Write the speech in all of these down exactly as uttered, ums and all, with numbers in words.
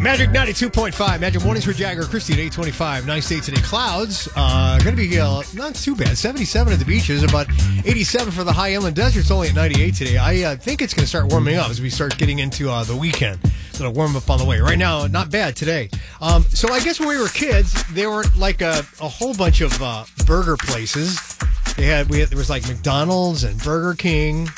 Magic ninety-two point five. Magic Mornings for Jagger. Christy at eight twenty-five. Nice day today. Clouds. Uh, going to be uh, not too bad. seventy-seven at the beaches. About eighty-seven for the high inland desert. It's only at ninety-eight today. I uh, think it's going to start warming up as we start getting into uh, the weekend. It'll warm up on the way. Right now, not bad today. Um, so I guess when we were kids, there were like a, a whole bunch of uh, burger places. They had, we had there was like McDonald's and Burger King,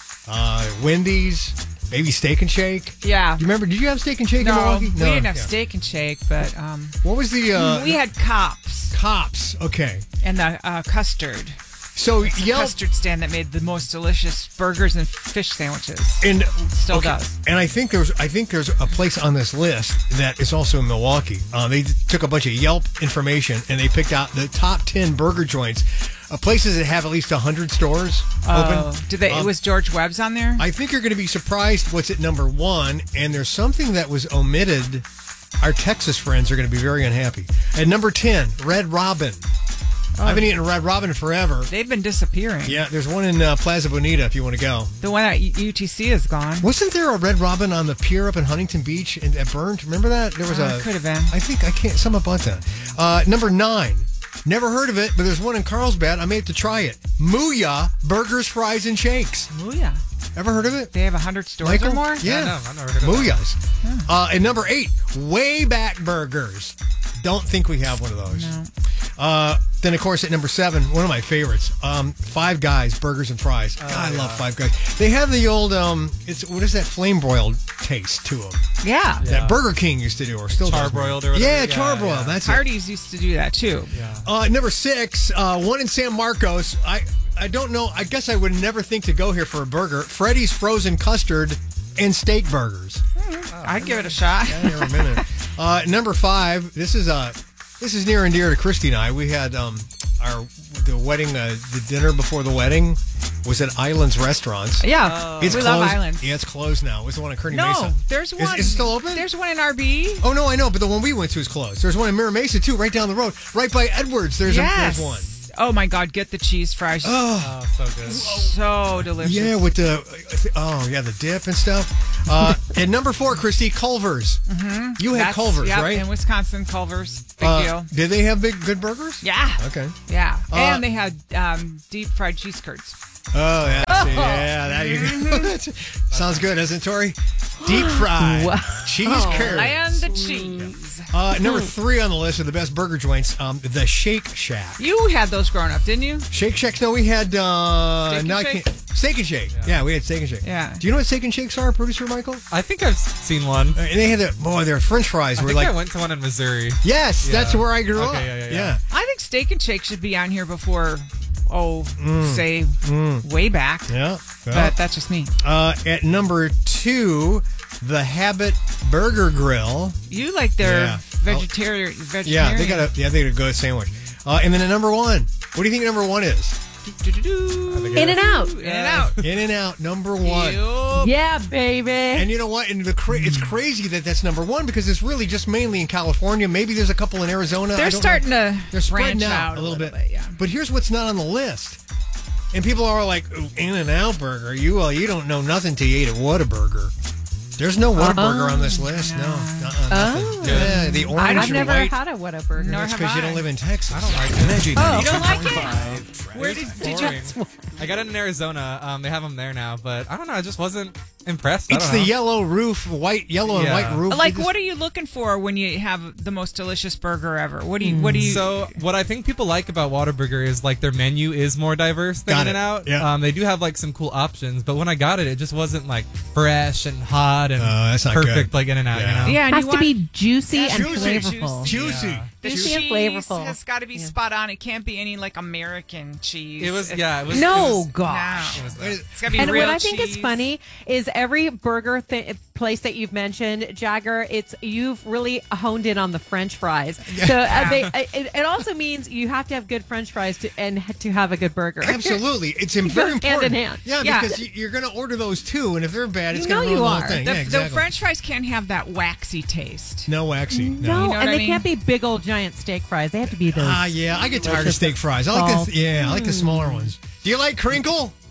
uh, Wendy's. Maybe Steak and Shake? Yeah. Do you remember? Did you have Steak and Shake no, in Milwaukee? No, we didn't have yeah. Steak and Shake, but... Um, what was the... Uh, we had Cops. Cops, okay. And the uh, custard. So it's Yelp... custard stand that made the most delicious burgers and fish sandwiches. And Still okay. does. And I think there's I think there's a place on this list that is also in Milwaukee. Uh, they took a bunch of Yelp information and they picked out the top ten burger joints. Uh, places that have at least one hundred stores oh. open. Did they? Um, was George Webb's on there? I think you're going to be surprised what's at number one, and there's something that was omitted. Our Texas friends are going to be very unhappy. At number ten, Red Robin. Oh. I haven't eaten Red Robin forever. They've been disappearing. Yeah, there's one in uh, Plaza Bonita if you want to go. The one at U T C is gone. Wasn't there a Red Robin on the pier up in Huntington Beach and at Burned? Remember that? There was uh, a. Could have been. I think I can't. Some about that. Uh, number nine. Never heard of it, but there's one in Carlsbad. I may have to try it. Mooya Burgers, Fries, and Shakes. Mooya. Ever heard of it? They have one hundred stores Michael? or more? Yeah. No, I've never heard of Mooya's. Yeah. Uh, and number eight, Wayback Burgers. Don't think we have one of those. No. Uh, then, of course, at number seven, one of my favorites, um, Five Guys Burgers and Fries. God, uh, I yeah. love Five Guys. They have the old, um, it's what is that flame broiled taste to them? Yeah. That Yeah. Burger King used to do, or still does. Charbroiled or whatever. Yeah, Yeah, charbroiled. yeah. That's it. Hardee's used to do that too. Yeah. Uh, number six, uh, one in San Marcos. I I don't know. I guess I would never think to go here for a burger. Freddy's Frozen Custard and Steak Burgers. Oh, I'd give it a shot. Yeah, here in a minute. Uh, number five. This is uh, this is near and dear to Christy and I. We had um, our the wedding, uh, the dinner before the wedding was at Islands Restaurants. Yeah, Oh. It's we closed. love Islands. Yeah, it's closed now. It was the one in Kearney No, Mesa. there's Is- one. Is, it still open? There's one in R B. Oh no, I know, but the one we went to is closed. There's one in Mira Mesa too, right down the road, right by Edwards. There's Yes. a, there's one. Oh my God, get the cheese fries. Oh, Oh, so good. So delicious. yeah, with the oh yeah, the dip and stuff. Uh, and number four, Christy, Culver's. Mm-hmm. You had That's- Culver's, yep, right? in Wisconsin, Culver's. Big Uh, deal. Did they have big good burgers? Yeah. Okay. Yeah. Uh, and they had um, deep fried cheese curds. Oh, yeah. Yeah, that you go. Sounds good, doesn't it, Tori? Deep fried Wow. cheese curds. Land the cheese. Uh, number three on the list of the best burger joints, um, the Shake Shack. You had those growing up, didn't you? Shake Shacks? No, we had uh, Steak and no, I Shake? can't- Steak and Shake. Yeah. Yeah. we had Steak and Shake. Yeah. Do you know what Steak and Shakes are, producer Michael? I think I've seen one. Uh, And they had the boy, their French fries I were think like I went to one in Missouri. yes, Yeah. that's where I grew Okay, up. yeah, yeah, yeah. I think Steak and Shake should be on here before, oh, Mm. say, way back. yeah. yeah. But that's just me. Uh, at number two, the Habit Burger Grill. You like their Yeah. vegetarian. Yeah, vegetarian. they got a yeah, they got a good sandwich. Uh, and then at number one, what do you think number one is? Do-do-do-do. In and out. In and out. In and Out, number one. Yup. Yeah, baby. And you know what? And the cra- it's crazy that that's number one because it's really just mainly in California. Maybe there's a couple in Arizona. I They're don't starting know. to They're spreading branch out, out a little, bit. yeah. But here's what's not on the list. And people are like, In and Out Burger. You well, you don't know nothing till you ate a Whataburger. There's no Whataburger on this list. No, uh-uh, nothing. Oh. Yeah, the orange I've and never white. had a Whataburger. Nor That's have because you I. don't live in Texas. I don't like it. Magic. Oh. You don't like it? Five. Where It was did, did you? boring. I got it in Arizona. Um, they have them there now, but I don't know. I just wasn't impressed. I It's don't the know. yellow roof, white, yellow and Yeah. white roof. Like, They just- what are you looking for when you have the most delicious burger ever? What do you? What do you? So what I think people like about Whataburger is like their menu is more diverse than Got In it. and Out. Yeah. Um, they do have like some cool options, but when I got it, it just wasn't like fresh and hot and Oh, that's not perfect good. like In and Out. Yeah. You know? yeah, and has you to want, be juicy Yeah, and juicy, flavorful. Juicy. Yeah. the juicy and cheese flavorful. has got to be Yeah. spot on. It can't be any like American cheese. It was It's- yeah. It was No, it was, gosh. No. it was that. It's got to be And real what I think cheese. is funny is every burger th- place that you've mentioned, Jagger, it's you've really honed in on the French fries. So uh, they, it, it also means you have to have good French fries to, and to have a good burger. Absolutely, it's in, It very goes hand important. in hand. Yeah, Yeah. because you- you're going to order those too, and if they're bad, it's You going to know ruin you the whole are. thing. The, yeah, the exactly. French fries can't have that waxy taste. No waxy. No. No, You know and what I they mean? can't be big old giant steak fries. They have to be those. Ah, yeah, I get tired of Delicious steak fries. I like salt. the yeah, I like the smaller ones. Do you like crinkle?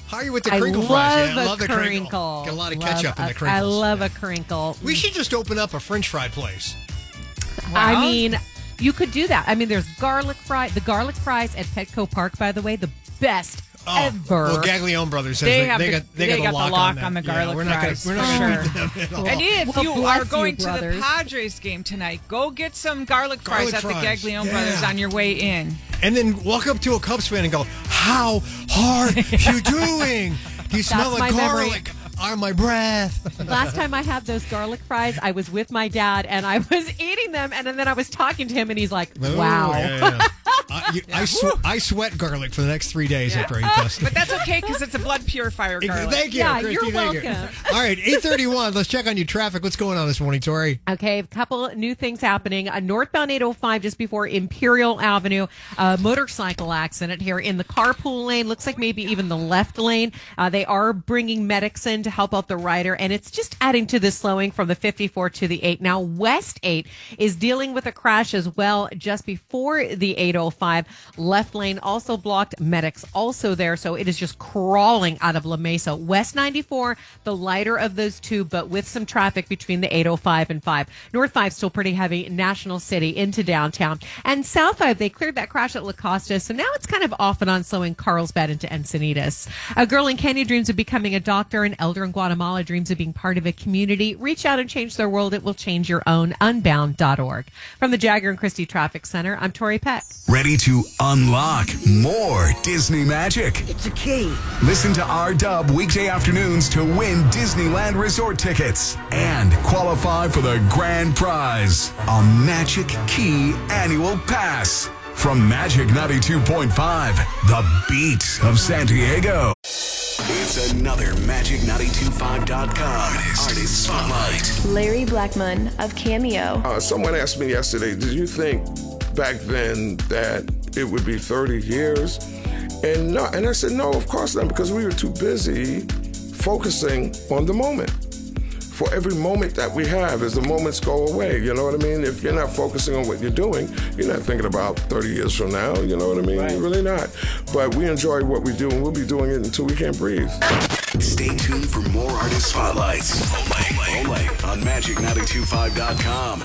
How are you with the I crinkle love fries? Yeah, a I love the crinkle. crinkle. Get a lot of Love ketchup in a- the crinkles. I love Yeah. a crinkle. We should just open up a French fry place. I Wow. mean, you could do that. I mean, there's garlic fry. The garlic fries at Petco Park, by the way, the best Oh, ever. well, Gaglione Brothers says They they, have they the- got they, they got, got the the lock, lock on, that. on the Yeah, garlic we're not fries, Gonna, we're for not going sure. to beat them at all. And if Well, you bless are you, going to the brothers. Padres game tonight, go get some garlic fries Garlic at fries, the Gaglione yeah. Brothers on your way in. And then walk up to a Cubs fan and go, "How hard you doing? You smell my the memory. garlic on my breath." Last time I had those garlic fries, I was with my dad and I was eating them, and then I was talking to him, and he's like, "Wow." Ooh, yeah, yeah. Uh, you, I, sw- I sweat garlic for the next three days after I eat this. But that's okay because it's a blood purifier garlic. Thank you, Yeah, Christy. you're thank you. welcome. All right, eight thirty-one. Let's check on your traffic. What's going on this morning, Tori? Okay, a couple new things happening. A northbound eight oh five just before Imperial Avenue, a motorcycle accident here in the carpool lane. Looks like maybe even the left lane. Uh, they are bringing medics in to help out the rider, and it's just adding to the slowing from the fifty-four to the eight. Now, West eight is dealing with a crash as well just before the eight oh five. Left lane also blocked. Medics also there, so it is just crawling out of La Mesa. West ninety-four, the lighter of those two, but with some traffic between the eight oh five and five. North five still pretty heavy. National City into downtown. And South five, they cleared that crash at La Costa, so now it's kind of off and on slowing Carlsbad into Encinitas. A girl in Kenya dreams of becoming a doctor. An elder in Guatemala dreams of being part of a community. Reach out and change their world. It will change your own. unbound dot org. From the Jagger and Christie Traffic Center, I'm Tori Peck. Ready to unlock more Disney magic? It's a key. Listen to R Dub weekday afternoons to win Disneyland Resort tickets and qualify for the grand prize, a Magic Key Annual Pass. From Magic ninety-two point five, the beat of San Diego. It's another Magic nine two five dot com Artist Spotlight. Larry Blackman of Cameo. Uh, someone asked me yesterday, did you think back then that it would be thirty years? And no, and I said, no, of course not, because we were too busy focusing on the moment. For every moment that we have, as the moments go away, you know what I mean? If you're not focusing on what you're doing, you're not thinking about thirty years from now, you know what I mean? Right. You're really not. But we enjoy what we do, and we'll be doing it until we can't breathe. Stay tuned for more Artist Spotlights. Only, only on Magic nine two five dot com.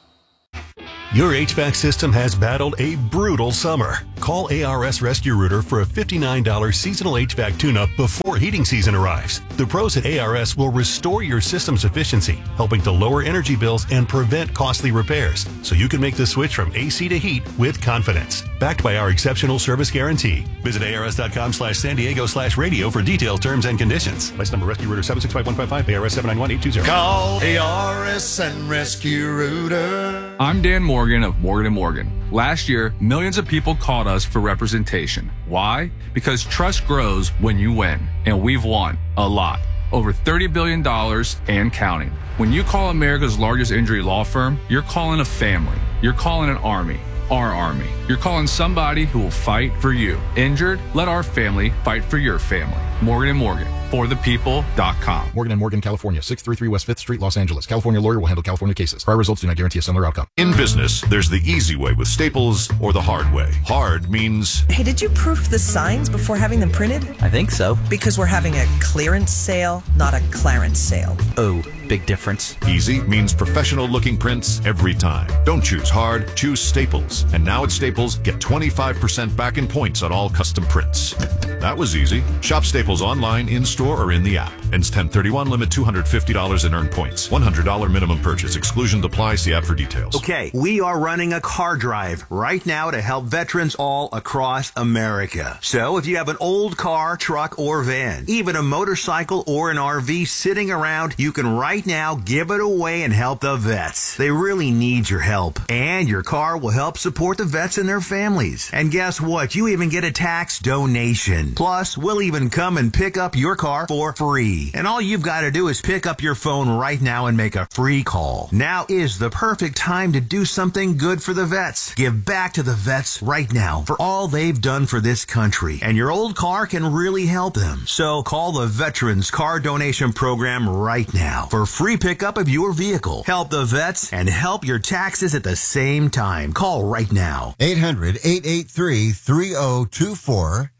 Your H V A C system has battled a brutal summer. Call A R S Rescue Rooter for a fifty-nine dollars seasonal H V A C tune-up before heating season arrives. The pros at A R S will restore your system's efficiency, helping to lower energy bills and prevent costly repairs, so you can make the switch from A C to heat with confidence. Backed by our exceptional service guarantee. Visit ars.com slash San Diego slash radio for detailed terms and conditions. License number Rescue Rooter seven six five one five five, A R S seven nine one eight two zero. Call A R S and Rescue Rooter. I'm Dan Morgan of Morgan and Morgan. Last year, millions of people called us for representation. Why? Because trust grows when you win, and we've won a lot. Over thirty billion dollars and counting. When you call America's largest injury law firm, you're calling a family. You're calling an army. Our army. You're calling somebody who will fight for you. Injured? Let our family fight for your family. Morgan and Morgan. For the people dot com. Morgan and Morgan, California, six three three West fifth Street, Los Angeles. California lawyer will handle California cases. Prior results do not guarantee a similar outcome. In business, there's the easy way with Staples or the hard way. Hard means... Hey, did you proof the signs before having them printed? I think so. Because we're having a clearance sale, not a clarence sale. Oh, big difference. Easy means professional-looking prints every time. Don't choose hard, choose Staples. And now at Staples, get twenty-five percent back in points on all custom prints. That was easy. Shop Staples online, in-store, or in the app. Ends ten thirty-one, limit two hundred fifty dollars in earned points. one hundred dollars minimum purchase. Exclusion apply. See app for details. Okay, we are running a car drive right now to help veterans all across America. So if you have an old car, truck, or van, even a motorcycle or an R V sitting around, you can right now give it away and help the vets. They really need your help. And your car will help support the vets and their families. And guess what? You even get a tax donation. Plus, we'll even come and pick up your car for free. And all you've got to do is pick up your phone right now and make a free call. Now is the perfect time to do something good for the vets. Give back to the vets right now for all they've done for this country. And your old car can really help them. So call the Veterans Car Donation Program right now for free pickup of your vehicle. Help the vets and help your taxes at the same time. Call right now. eight hundred, eight eight three, three oh two four.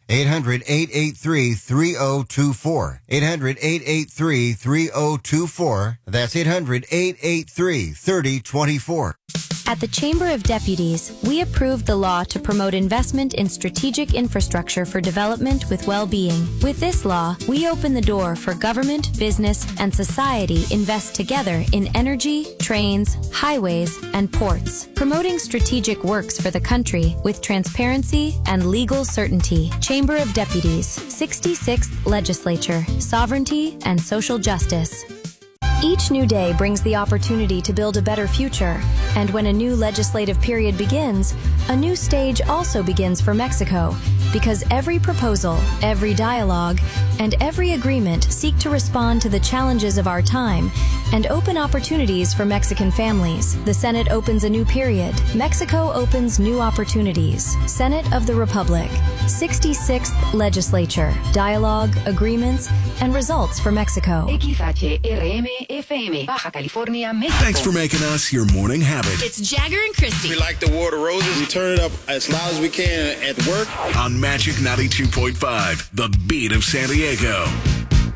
eight hundred, eight eight three, three oh two four. eight hundred, eight eight three, three oh two four. That's eight hundred, eight eight three, three oh two four. At the Chamber of Deputies, we approved the law to promote investment in strategic infrastructure for development with well-being. With this law, we open the door for government, business, and society invest together in energy, trains, highways, and ports, promoting strategic works for the country with transparency and legal certainty. Chamber of Deputies, sixty-sixth Legislature, Sovereignty and Social Justice. Each new day brings the opportunity to build a better future, and when a new legislative period begins, a new stage also begins for Mexico, because every proposal, every dialogue, and every agreement seek to respond to the challenges of our time and open opportunities for Mexican families. The Senate opens a new period. Mexico opens new opportunities. Senate of the Republic, sixty-sixth Legislature, dialogue, agreements, and results for Mexico. Thanks for making us your morning habit. It's Jagger and Christy. We like the water roses. We turn it up as loud as we can at work. On Magic ninety-two point five, the beat of San Diego.